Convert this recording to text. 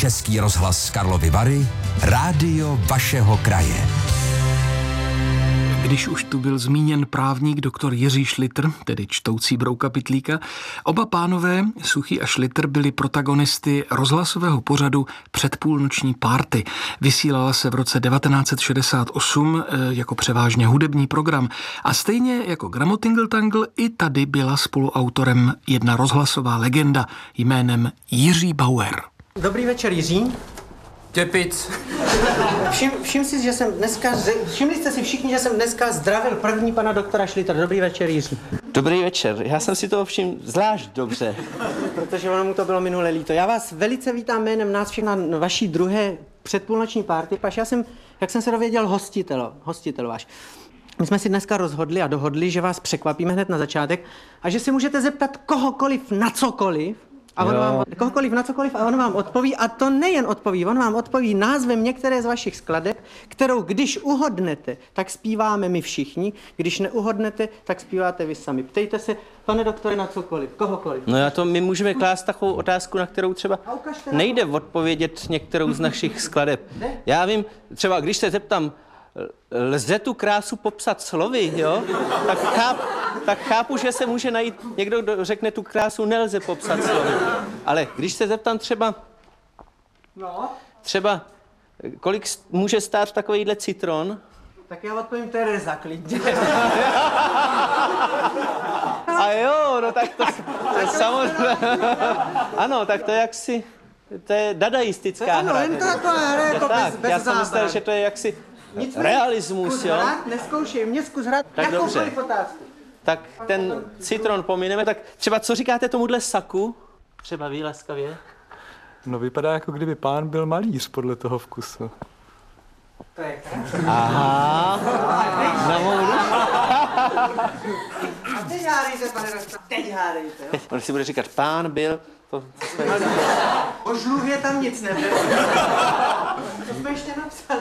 Český rozhlas Karlovy Vary, rádio vašeho kraje. Když už tu byl zmíněn právník doktor Jiří Šlitr, tedy čtoucí brouka Pytlíka, oba pánové, Suchý a Šlitr, byli protagonisty rozhlasového pořadu Předpůlnoční párty. Vysílala se v roce 1968 jako převážně hudební program a stejně jako Gramotingle Tangle i tady byla spoluautorem jedna rozhlasová legenda jménem Jiří Bauer. Dobrý večer, Jiří. Těpic. Všimli jste si všichni, že jsem dneska zdravil první pana doktora Šlitra. Dobrý večer, Jiří. Dobrý večer. Já jsem si toho všiml zvlášť dobře. Protože ono mu to bylo minule líto. Já vás velice vítám jménem nás všech na vaší druhé předpůlnoční párty. Paž já jsem, jak jsem se dověděl, hostitel váš. My jsme si dneska rozhodli a dohodli, že vás překvapíme hned na začátek a že si můžete zeptat kohokoliv na cokoliv. A on vám, kohokoliv na cokoliv a on vám odpoví, a to nejen odpoví, on vám odpoví názvem některé z vašich skladeb, kterou když uhodnete, tak zpíváme my všichni, když neuhodnete, tak zpíváte vy sami. Ptejte se, pane doktore, na cokoliv, kohokoliv. No my můžeme klást takovou otázku, na kterou třeba nejde odpovědět některou z našich skladeb. Já vím, třeba když se zeptám, lze tu krásu popsat slovy, jo? Tak chápu, že se může najít někdo, kdo řekne, tu krásu nelze popsat slovy. Ale když se zeptám třeba kolik může stát takovýhle citron? Tak já odpovím Tereza, klidně. A jo, no tak to samozřejmě. Ano, tak to je jaksi, to je dadaistická hra. Ano, jen to taková hra jako bez já jsem myslel, že to je jaksi realismus, jo? Neskoušej, mě zkus hrát tak jakoukoliv otázku. Tak ten citron pomineme, tak třeba co říkáte tomuhle saku? Třeba vy laskavě? No vypadá, jako kdyby pán byl malíř podle toho vkusu. To je krásné. Aha. Na mou A teď hádejte, pane doktor, teď hádejte, jo? On si bude říkat, pán byl... O žluvě tam nic nebylo. To jsme ještě napsali.